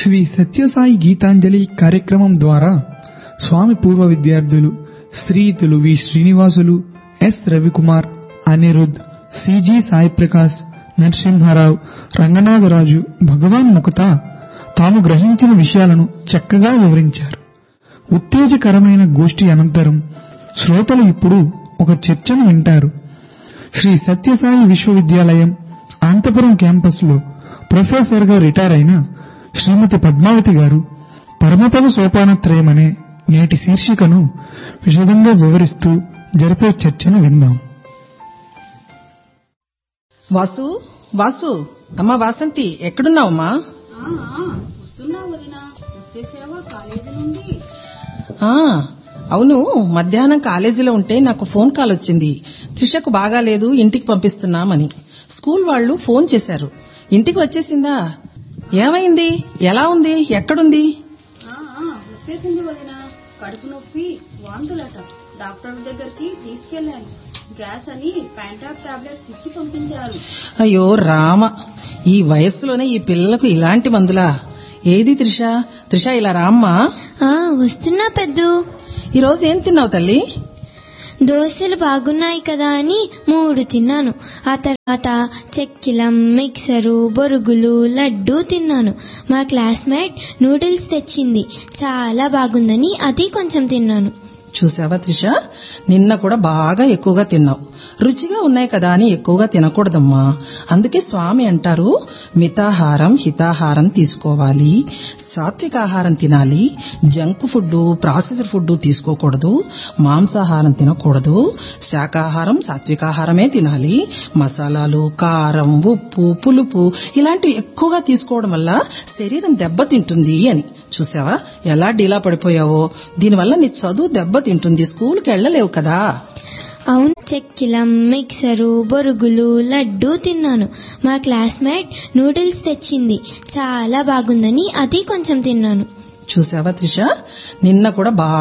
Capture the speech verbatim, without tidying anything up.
శ్రీ సత్యసాయి గీతాంజలి కార్యక్రమం ద్వారా స్వామి పూర్వ విద్యార్థులు శ్రీయుతులు వి శ్రీనివాసులు, ఎస్ రవికుమార్, అనిరుద్, సిజి సాయి ప్రకాశ్, నరసింహారావు, రంగనాథరాజు భగవాన్ ముఖత తాము గ్రహించిన విషయాలను చక్కగా వివరించారు. ఉత్తేజకరమైన గోష్ఠి అనంతరం శ్రోతలు ఇప్పుడు ఒక చర్చను వింటారు. శ్రీ సత్యసాయి విశ్వవిద్యాలయం అనంతపురం క్యాంపస్ లో ప్రొఫెసర్ గా రిటైర్ అయిన శ్రీమతి పద్మావతి గారు పరమపద సోపానత్రయం అనే నేటి శీర్షికను విశదంగా వివరిస్తూ జరిపే చర్చను విందాం. వాసు వాసు అమ్మా వాసంతి, ఎక్కడున్నావమ్మా? అవును, మధ్యాహ్నం కాలేజీలో ఉంటే నాకు ఫోన్ కాల్ వచ్చింది. త్రిషకు బాగాలేదు, ఇంటికి పంపిస్తున్నామని. స్కూల్ వాళ్ళు ఫోన్ చేశారు. ఇంటికి వచ్చేసిందా? ఏమైంది? ఎలా ఉంది? ఎక్కడుంది? వచ్చేసింది వదినా. కడుపు నొప్పి, వాంతులట. డాక్టర్ దగ్గరికి తీసుకెళ్లాను. గ్యాస్ అని ప్యాంటాప్ టాబ్లెట్స్ ఇచ్చి పంపించారు. అయ్యో రామ, ఈ వయస్సులోనే ఈ పిల్లలకు ఇలాంటి మందులా? ఏది త్రిష? త్రిష ఇలా రామ్మా. వస్తున్నా పెద్దు. ఈరోజు ఏం తిన్నావు తల్లి? దోశలు బాగున్నాయి కదా అని మూడు తిన్నాను. ఆ తర్వాత చెక్కిలం, మిక్సరు, బొరుగులు, లడ్డు తిన్నాను. మా క్లాస్మేట్ నూడిల్స్ తెచ్చింది, చాలా బాగుందని అది కొంచెం తిన్నాను. చూసావా త్రిష, నిన్న కూడా బాగా ఎక్కువగా తిన్నావు. రుచిగా ఉన్నాయి కదా అని ఎక్కువగా తినకూడదమ్మా. అందుకే స్వామి అంటారు, మితాహారం హితాహారం తీసుకోవాలి, సాత్వికాహారం తినాలి, జంక్ ఫుడ్ ప్రాసెస్డ్ ఫుడ్ తీసుకోకూడదు, మాంసాహారం తినకూడదు, శాకాహారం సాత్వికాహారమే తినాలి, మసాలాలు, కారం, ఉప్పు, పులుపు ఇలాంటివి ఎక్కువగా తీసుకోవడం వల్ల శరీరం దెబ్బతింటుంది అని. చూసావా ఎలా డీలా పడిపోయావో? దీనివల్ల నీ చదువు దెబ్బతింటుంది, స్కూల్కి వెళ్ళలేవు కదా. అవును, చెక్కిలం, మిక్సరు, బొరుగులు, లడ్డు తిన్నాను. మా క్లాస్మేట్ నూడిల్స్ తెచ్చింది, చాలా బాగుందని అది కొంచెం తిన్నాను. చూసావా త్రిష, నిన్న కూడా బాగా